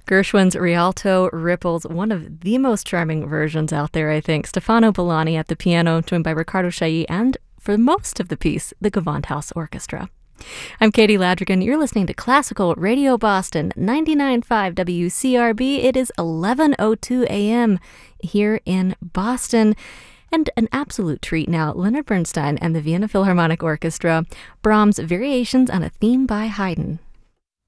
Gershwin's Rialto ripples, one of the most charming versions out there, I think. Stefano Bolani at the piano, joined by Riccardo Chailly, and for most of the piece, the Gewandhaus Orchestra. I'm Katie Ladrigan. You're listening to Classical Radio Boston, 99.5 WCRB. It is 11:02 a.m. here in Boston. And an absolute treat now, Leonard Bernstein and the Vienna Philharmonic Orchestra, Brahms' Variations on a Theme by Haydn.